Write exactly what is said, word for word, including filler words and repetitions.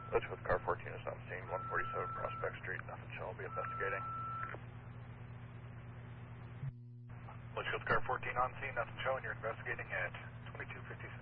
Litchfield car fourteen is on scene, one forty-seven Prospect Street, nothing shall be investigating. Litchfield car fourteen on scene, nothing showing, you're investigating at twenty-two fifty-six.